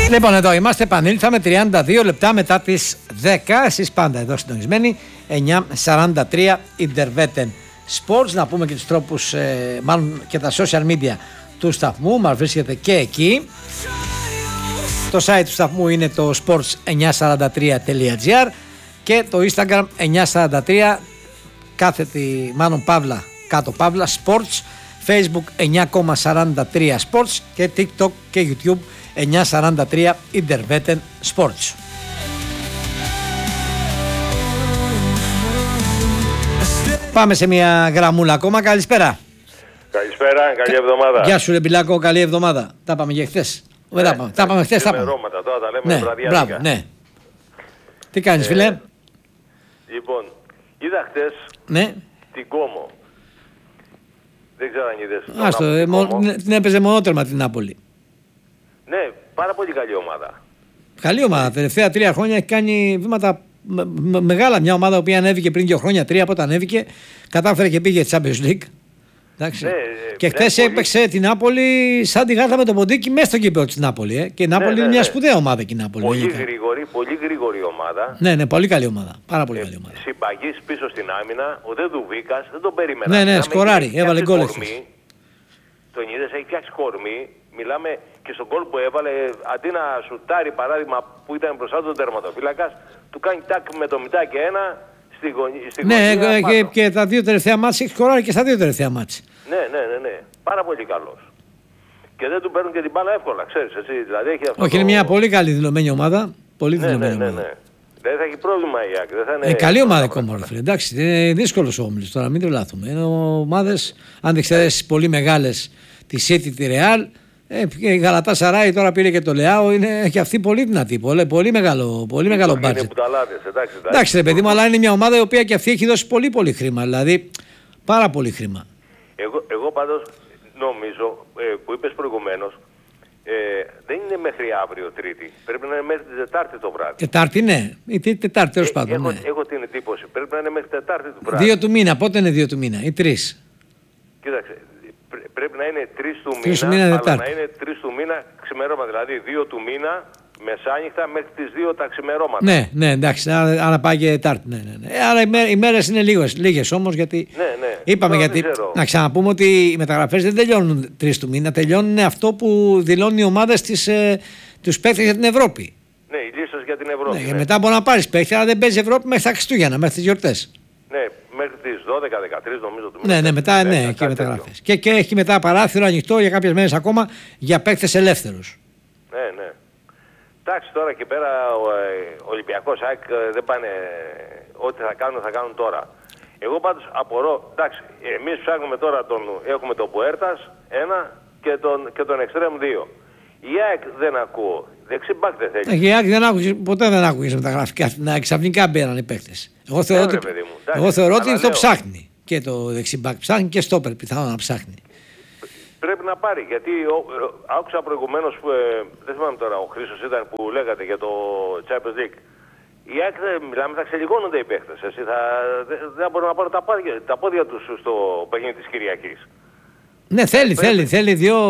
Λοιπόν, εδώ είμαστε, επανήλθαμε 32 λεπτά μετά τις 10. Εσείς πάντα εδώ συντονισμένοι. 9:43 Interveten Sports. Να πούμε και τους τρόπους, μάλλον και τα social media του σταθμού. Μας βρίσκεται και εκεί. Το site του σταθμού είναι το sports943.gr και το Instagram 943 κάθετη μάλλον παύλα κάτω παύλα sports, Facebook 9,43 sports και TikTok και YouTube 943 Interveten Sports. Πάμε σε μια γραμμούλα ακόμα. Καλησπέρα. Καλησπέρα, καλή εβδομάδα. Γεια σου ρε Μπιλάκο, καλή εβδομάδα. Τα πάμε και χθες. Τα πάμε χθες. Τώρα τα λέμε βραδιάτικα. Μπράβο, ναι. Τι κάνεις φίλε? Λοιπόν, είδα χτες την Κόμο. Δεν ξέρω αν είδες. Την έπαιζε μονότερμα την Νάπολη. Ναι, πάρα πολύ καλή ομάδα. Καλή ομάδα. Τα τελευταία 3 χρόνια έχει κάνει βήματα μεγάλα. Μια ομάδα που ανέβηκε πριν 2 χρόνια, 3 από όταν ανέβηκε, κατάφερε και πήγε Champions League. Εντάξει. Ναι, και χτες έπαιξε την Νάπολη σαν τη γάτα με το ποντίκι μέσα στο γήπεδο της Νάπολη. Και η Νάπολη είναι μια σπουδαία ομάδα και η Νάπολη. Πολύ γρήγορη ομάδα. Ναι, πολύ καλή ομάδα. Πάρα πολύ καλή ομάδα. Συμπαγής πίσω στην άμυνα, ο Δεδουβίκας δεν τον περίμενα. Ναι, σκοράρει, έβαλε γκολ. Τον είδες, έχει φτιάξει κορμί. Μιλάμε και στον γκολ που έβαλε, αντί να σουτάρει παράδειγμα που ήταν μπροστά του τερματοφύλακας, του κάνει τάκ με το μητάκι ένα στη γωνία. Ναι, και τα 2 τελευταία μάτς έχει σκοράρει και στα 2 τελευταία μάτς. Ναι. Πάρα πολύ καλός. Και δεν του παίρνουν και την μπάλα εύκολα, ξέρεις εσύ. Δηλαδή έχει αυτό. Όχι, είναι μια πολύ καλή δηλωμένη ομάδα. Πολύ δηλωμένη ομάδα. Ναι. Δεν θα έχει πρόβλημα η ΑΕΚ. Καλή ομάδα ακόμα, φίλε. Εντάξει, είναι δύσκολος ο όμιλος τώρα, μην τρελάθουμε. Είναι ομάδες, αν δεν ξέρεις, πολύ μεγάλες, τη City, τη Real. Η Γαλατάσαράι τώρα πήρε και το Λεάο, είναι και αυτή πολύ δυνατή. Πολύ μεγάλο μπάτζετ. Εντάξει, ρε παιδί μου, αλλά είναι μια ομάδα η οποία και αυτή έχει δώσει πολύ χρήμα. Δηλαδή, πάρα πολύ χρήμα. Εγώ πάντως νομίζω που είπες προηγουμένως, δεν είναι μέχρι αύριο Τρίτη. Πρέπει να είναι μέχρι την Τετάρτη το βράδυ. Τετάρτη, ναι. Ή Τετάρτη, τέλος πάντων. Έχω την εντύπωση. Πρέπει να είναι μέχρι Τετάρτη το βράδυ. 2 του μήνα. Πότε είναι 2 του μήνα, ή 3. Κοίταξε. Πρέπει να είναι 3 του μήνα, αλλά να είναι 3 του μήνα ξημερώματα. Δηλαδή 2 του μήνα μεσάνυχτα μέχρι τις 2 τα ξημερώματα. Ναι, εντάξει. Άρα πάει και Τετάρτη. Ναι. Άρα οι μέρες είναι λίγες όμως, γιατί. Ναι. Είπαμε γιατί. Να ξαναπούμε ότι οι μεταγραφές δεν τελειώνουν 3 του μήνα. Τελειώνουν αυτό που δηλώνουν οι ομάδες τους παίκτες για την Ευρώπη. Ναι, οι λίστες για την Ευρώπη. Ναι. Μετά μπορεί να πάρεις παίκτη, αλλά δεν παίζει Ευρώπη μέχρι τα Χριστούγεννα, μέχρι τις γιορτές. Ναι, μέχρι τις 12-13 νομίζω του μήνα. Ναι, μετά και μεταγραφές. Και έχει μετά παράθυρο ανοιχτό για κάποιες μέρες ακόμα για παίκτες ελεύθερους. Ναι. Εντάξει, τώρα εκεί πέρα ο Ολυμπιακός ΑΕΚ δεν πάνε, ό,τι θα κάνουν τώρα. Εγώ πάντως απορώ, εντάξει, εμείς ψάχνουμε τώρα έχουμε τον Πουέρτας 1 και τον Εξτρέμ 2. Η ΑΕΚ δεν ακούω, δεξιμπάκ δεν θέλει. Η ΑΕΚ ποτέ δεν άκουγες μεταγραφικά, ξαφνικά μπαίναν οι παίκτες. Εγώ θεωρώ ότι το ψάχνει. Και το δεξιμπάκ ψάχνει και στόπερ πιθανόν να ψάχνει. Πρέπει να πάρει, γιατί άκουσα προηγουμένως, δεν θυμάμαι τώρα, ο Χρήστος ήταν που λέγατε για το Champions League. Οι ΑΕΚ, μιλάμε, θα ξελιγώνονται οι παίχτες. Δεν μπορούν να πάρουν τα πόδια τους στο παιχνίδι της Κυριακής. Ναι, θέλει 2